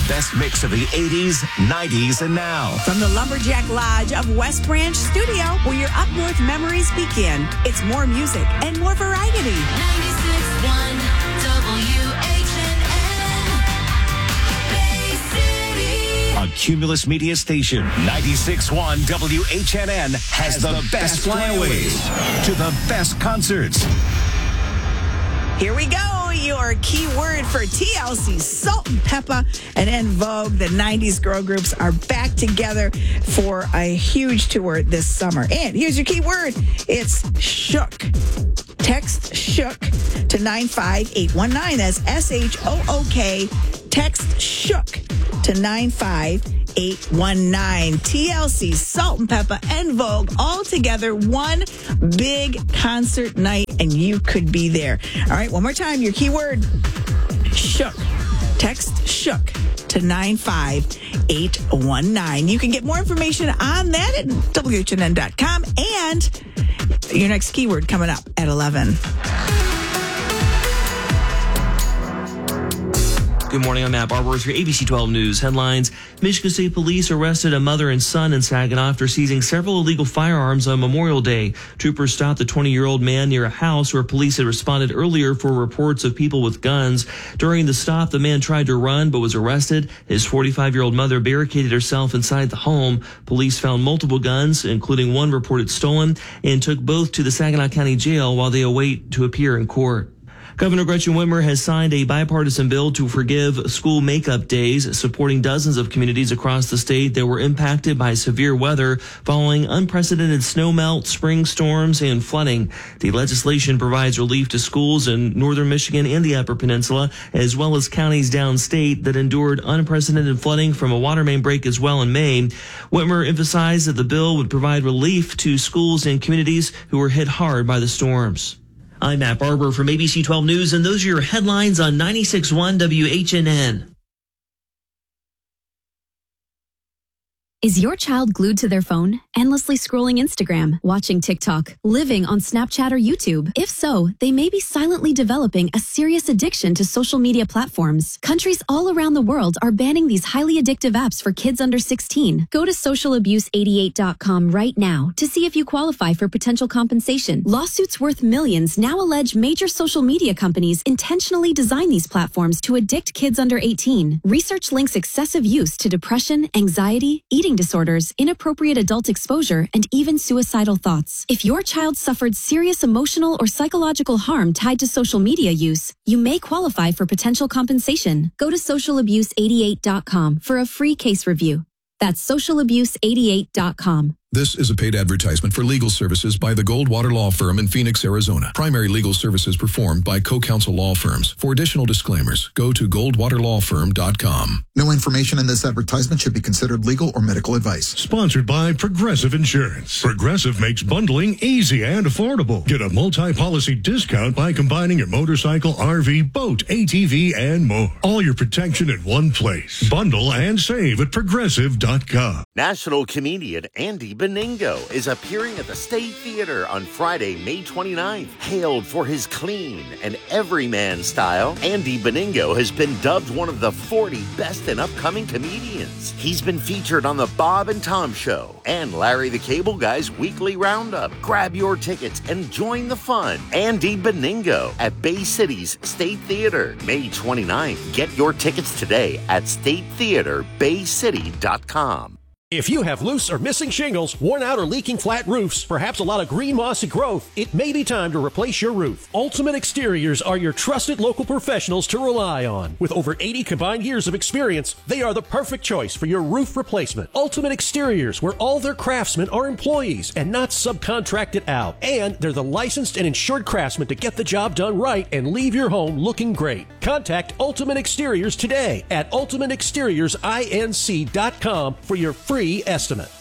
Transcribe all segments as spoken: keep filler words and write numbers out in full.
best mix of the eighties, nineties, and now. From the Lumberjack Lodge of West Branch Studio, where your up north memories begin, it's more music and more variety. ninety-six point one W H N N, Bay City. A Cumulus Media station, ninety-six point one W H N N has the best flyaways to the best concerts. Here we go. Your key word for T L C, Salt and Peppa, and En Vogue. The nineties girl groups are back together for a huge tour this summer. And here's your key word. It's shook. Text shook to nine five eight one nine. That's S H O O K. Text shook to nine five eight one nine. T L C, Salt and Peppa, En Vogue, all together, one big concert night, and you could be there. All right, one more time, your keyword, shook. Text shook to nine five eight one nine. You can get more information on that at W H N N dot com, and your next keyword coming up at eleven. Good morning, I'm Matt Barber with your A B C twelve News headlines. Michigan State Police arrested a mother and son in Saginaw after seizing several illegal firearms on Memorial Day. Troopers stopped the twenty-year-old man near a house where police had responded earlier for reports of people with guns. During the stop, the man tried to run but was arrested. His forty-five-year-old mother barricaded herself inside the home. Police found multiple guns, including one reported stolen, and took both to the Saginaw County Jail while they await to appear in court. Governor Gretchen Whitmer has signed a bipartisan bill to forgive school makeup days, supporting dozens of communities across the state that were impacted by severe weather following unprecedented snowmelt, spring storms, and flooding. The legislation provides relief to schools in northern Michigan and the Upper Peninsula, as well as counties downstate that endured unprecedented flooding from a water main break as well in May. Whitmer emphasized that the bill would provide relief to schools and communities who were hit hard by the storms. I'm Matt Barber from A B C twelve News, and those are your headlines on ninety-six point one W H N N. Is your child glued to their phone, endlessly scrolling Instagram, watching TikTok, living on Snapchat or YouTube? If so, they may be silently developing a serious addiction to social media platforms. Countries all around the world are banning these highly addictive apps for kids under sixteen. Go to social abuse eighty-eight dot com right now to see if you qualify for potential compensation. Lawsuits worth millions now allege major social media companies intentionally design these platforms to addict kids under eighteen. Research links excessive use to depression, anxiety, eating disorders, inappropriate adult exposure, and even suicidal thoughts. If your child suffered serious emotional or psychological harm tied to social media use, you may qualify for potential compensation. Go to social abuse eighty-eight dot com for a free case review. That's social abuse eighty-eight dot com. This is a paid advertisement for legal services by the Goldwater Law Firm in Phoenix, Arizona. Primary legal services performed by Co-Counsel Law Firms. For additional disclaimers, go to goldwater law firm dot com. No information in this advertisement should be considered legal or medical advice. Sponsored by Progressive Insurance. Progressive makes bundling easy and affordable. Get a multi-policy discount by combining your motorcycle, R V, boat, A T V, and more. All your protection in one place. Bundle and save at progressive dot com. National comedian Andy Beningo is appearing at the State Theater on Friday, May twenty-ninth. Hailed for his clean and everyman style, Andy Beningo has been dubbed one of the forty best and upcoming comedians. He's been featured on the Bob and Tom Show and Larry the Cable Guy's weekly roundup. Grab your tickets and join the fun. Andy Beningo at Bay City's State Theater, May twenty-ninth. Get your tickets today at state theater bay city dot com. If you have loose or missing shingles, worn out or leaking flat roofs, perhaps a lot of green mossy growth, it may be time to replace your roof. Ultimate Exteriors are your trusted local professionals to rely on. With over eighty combined years of experience, they are the perfect choice for your roof replacement. Ultimate Exteriors, where all their craftsmen are employees and not subcontracted out. And they're the licensed and insured craftsmen to get the job done right and leave your home looking great. Contact Ultimate Exteriors today at ultimate exteriors inc dot com for your free estimate.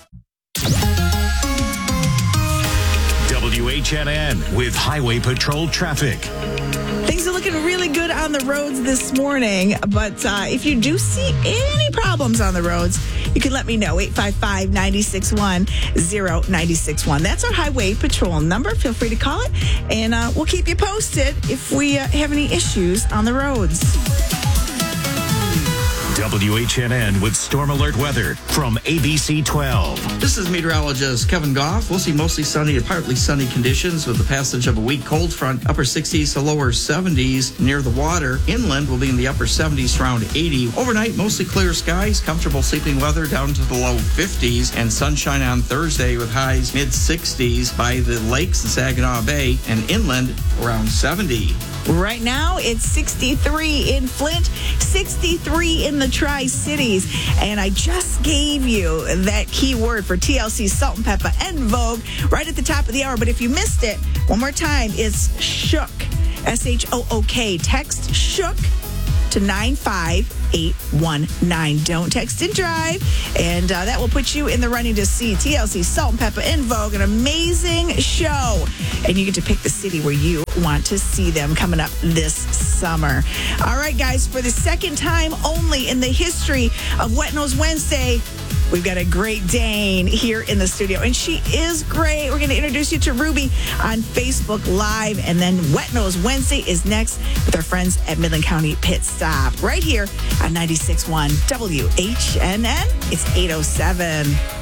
W H N N with Highway Patrol traffic. Things are looking really good on the roads this morning, but uh, if you do see any problems on the roads, you can let me know. eight five five, nine six one, zero nine six one. That's our Highway Patrol number. Feel free to call it, and uh, we'll keep you posted if we uh, have any issues on the roads. W H N N with Storm Alert weather from A B C twelve. This is meteorologist Kevin Goff. We'll see mostly sunny to partly sunny conditions with the passage of a weak cold front. Upper sixties to lower seventies near the water. Inland will be in the upper seventies around eighty. Overnight, mostly clear skies, comfortable sleeping weather down to the low fifties, and sunshine on Thursday with highs mid sixties by the lakes in Saginaw Bay and inland around seventy. Right now, it's sixty-three in Flint, sixty-three in the Tri-Cities. And I just gave you that key word for T L C, Salt and Pepper, and Vogue right at the top of the hour. But if you missed it, one more time, it's shook, S H O O K. Text shook to nine five eight one nine. Don't text and drive. And uh, that will put you in the running to see T L C, Salt and Pepper, and Vogue, an amazing show. And you get to pick the city where you want to see them coming up this summer. All right, guys, for the second time only in the history of Wet Nose Wednesday, we've got a Great Dane here in the studio, and she is great. We're going to introduce you to Ruby on Facebook Live, and then Wet Nose Wednesday is next with our friends at Midland County Pit Stop right here on ninety-six point one W H N N. It's eight oh seven.